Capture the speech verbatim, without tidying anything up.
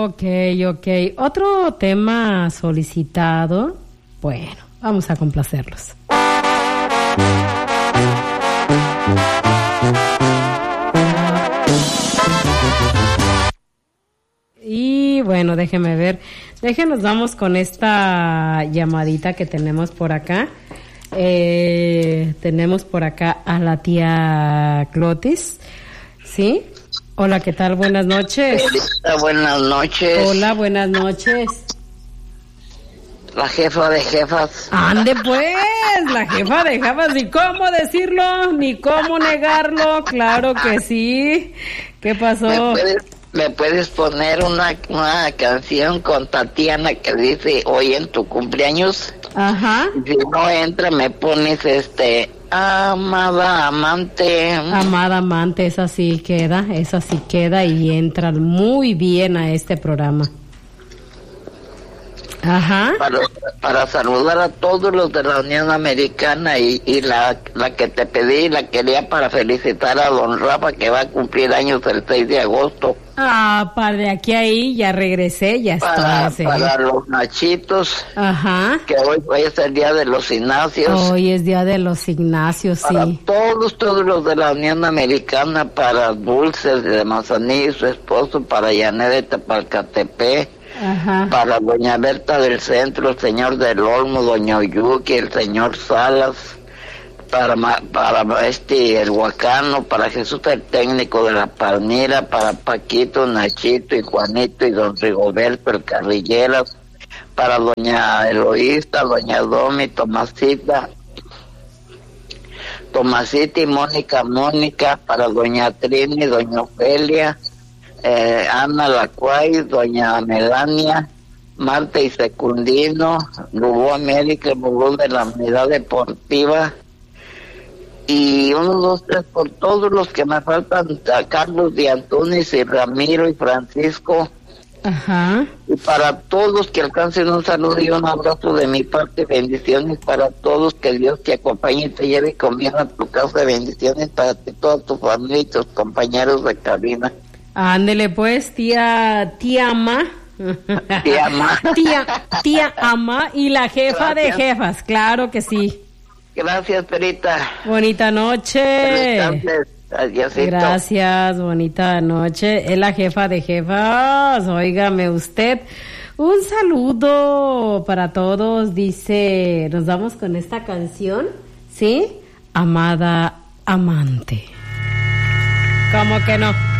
Ok, ok. Otro tema solicitado. Bueno, vamos a complacerlos. Y bueno, déjeme ver. Déjenos, vamos con esta llamadita que tenemos por acá. Eh, tenemos por acá a la tía Clotis. ¿Sí? Hola, ¿qué tal? Buenas noches. Hola, buenas noches. Hola, buenas noches. La jefa de jefas. Ande pues, la jefa de jefas. Ni cómo decirlo, ni cómo negarlo. Claro que sí. ¿Qué pasó? ¿Me puedes, me puedes poner una, una canción con Tatiana que dice hoy en tu cumpleaños? Ajá. Si no entra, me pones este... Amada amante. Amada amante, esa sí queda, esa sí queda y entra muy bien a este programa. Ajá. Para, para saludar a todos los de la Unión Americana y, y la, la que te pedí, la quería para felicitar a don Rafa que va a cumplir años el seis de agosto. Ah, para de aquí a ahí ya regresé, ya Para, estoy. para los Nachitos. Ajá. Que hoy, hoy es el día de los Ignacios. Hoy es día de los Ignacios, para sí. todos, todos los de la Unión Americana, para Dulces de Manzanillo y su esposo, para Yanet de Tepalcatepec. Ajá. Para doña Berta del Centro, el señor del Olmo, doña Oyuki, el señor Salas, para para este el Huacano, para Jesús el técnico de la Palmira, para Paquito, Nachito y Juanito y don Rigoberto el Carrilleras, para doña Eloísta, doña Domi, Tomasita, Tomasita y Mónica Mónica, para doña Trini, doña Ofelia, Eh, Ana Lacuay, doña Melania, Marta y Secundino, Rubó América, Rubó de la Unidad Deportiva, y uno, dos, tres, por todos los que me faltan, a Carlos de Antunes y Ramiro y Francisco. Ajá. Y para todos que alcancen un saludo y un abrazo de mi parte, bendiciones para todos, que Dios te acompañe y te lleve con bien a tu casa, bendiciones para ti, toda tu familia y tus compañeros de cabina. Ándele pues, tía, tía Ama. Tía Ama. Tía, tía Ama y la jefa Gracias. de jefas, claro que sí. Gracias, Perita. Bonita noche. Adiósito. Gracias, bonita noche. Es la jefa de jefas, óigame usted. Un saludo para todos, dice, nos vamos con esta canción, ¿sí? Amada amante. ¿Cómo que no?